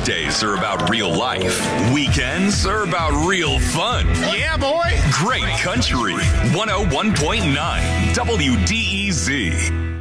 Weekdays are about real life. Weekends are about real fun. Yeah, boy. Great country. 101.9 WDEZ.